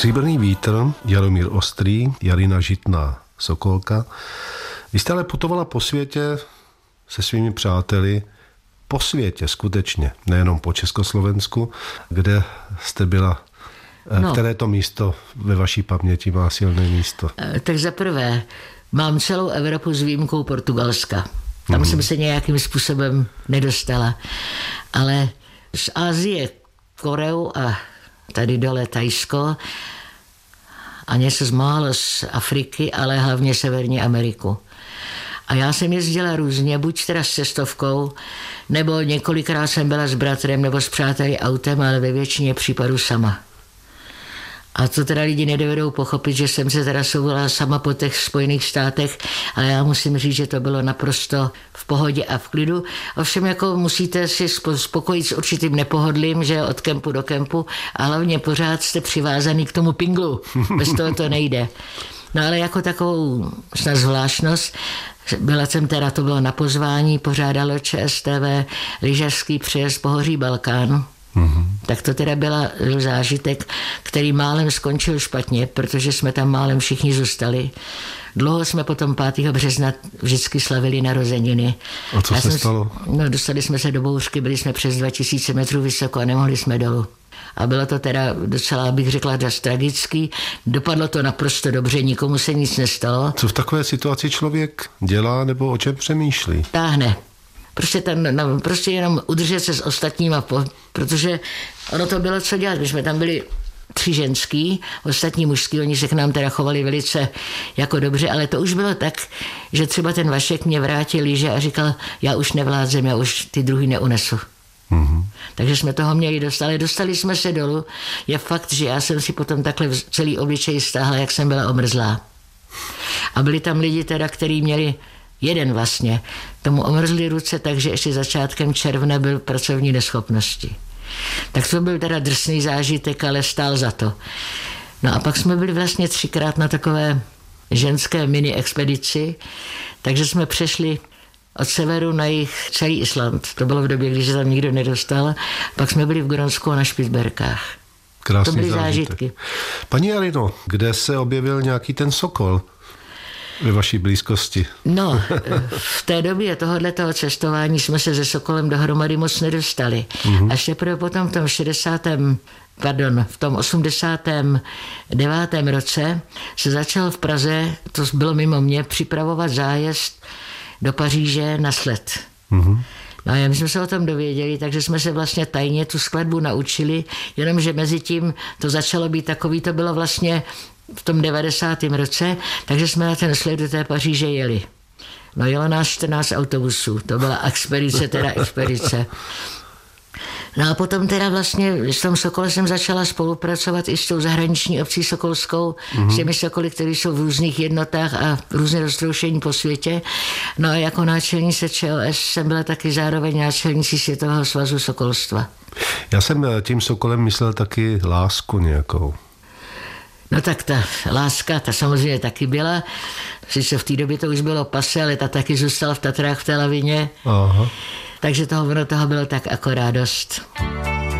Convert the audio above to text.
Stříbrný vítr, Jaromír Ostrý, Jarina Žitná, Sokolka. Vy jste ale putovala po světě se svými přáteli, po světě skutečně, nejenom po Československu, kde jste byla, které to místo ve vaší paměti má silné místo? Tak za prvé, mám celou Evropu s výjimkou Portugalska. Tam jsem se nějakým způsobem nedostala. Ale z Asie, Koreu a tady dole Thajsko a něco málo z Afriky, ale hlavně Severní Ameriku. A já jsem jezdila různě, buď teda s cestovkou, nebo několikrát jsem byla s bratrem nebo s přáteli autem, ale ve většině případů sama. A to teda lidi nedovedou pochopit, že jsem se teda souvala sama po těch Spojených státech, ale já musím říct, že to bylo naprosto v pohodě a v klidu. Ovšem jako musíte si spokojit s určitým nepohodlím, že od kempu do kempu a hlavně pořád jste přivázaný k tomu pinglu. Bez toho to nejde. No ale jako takovou snad zvláštnost, byla jsem teda, to bylo na pozvání, pořádalo ČSTV lyžařský přejezd Pohoří Balkánu. Tak to teda byl zážitek, který málem skončil špatně, protože jsme tam málem všichni zůstali. Dlouho jsme potom 5. března vždycky slavili narozeniny. A co se stalo? Dostali jsme se do bouřky, byli jsme přes 2000 metrů vysoko a nemohli jsme dolů. A bylo to teda docela, bych řekla, dost tragický. Dopadlo to naprosto dobře, nikomu se nic nestalo. Co v takové situaci člověk dělá nebo o čem přemýšlí? Táhne. Prostě jenom udržet se s ostatníma, protože ono to bylo co dělat. My jsme tam byli 3 ženský, ostatní mužský, oni se k nám teda chovali velice jako dobře, ale to už bylo tak, že třeba ten Vašek mě vrátil lyže a říkal, já už nevládzem, já už ty druhý neunesu. Takže jsme toho měli dost, ale dostali jsme se dolů. Je fakt, že já jsem si potom takhle celý obličej stáhla, jak jsem byla omrzlá. A byli tam lidi teda, kteří měli jeden vlastně. Tomu omrzly ruce, takže ještě začátkem června byl pracovní neschopnosti. Tak to byl teda drsný zážitek, ale stál za to. No a pak jsme byli vlastně 3krát na takové ženské mini expedici, takže jsme přešli od severu na jih celý Island. To bylo v době, když se tam nikdo nedostal. Pak jsme byli v Grónsku a na Špicberkách. Krásný to byly zážitek. zážitky. Paní Jarino, kde se objevil nějaký ten sokol ve vaší blízkosti? No, v té době tohoto cestování jsme se se sokolem dohromady moc nedostali. Až teprve potom v tom 89. roce se začal v Praze, to bylo mimo mě, připravovat zájezd do Paříže na sled. No a my jsme se o tom dověděli, takže jsme se vlastně tajně tu skladbu naučili, jenomže mezi tím to začalo být takový, to bylo vlastně v tom 90. roce, takže jsme na ten sled do té Paříže jeli. No jelo nás 14 autobusů, to byla expedice. No a potom teda vlastně s tom Sokole jsem začala spolupracovat i s tou zahraniční obcí sokolskou, s těmi sokoly, které jsou v různých jednotách a různé roztroušení po světě. No a jako náčelnice ČOS jsem byla taky zároveň náčelnicí Světového svazu sokolstva. Já jsem tím sokolem myslel taky lásku nějakou. No tak ta láska, ta samozřejmě taky byla. Sice v té době to už bylo pase, ale ta taky zůstala v Tatrách v té lavině. Aha. Takže toho bylo tak akorát dost.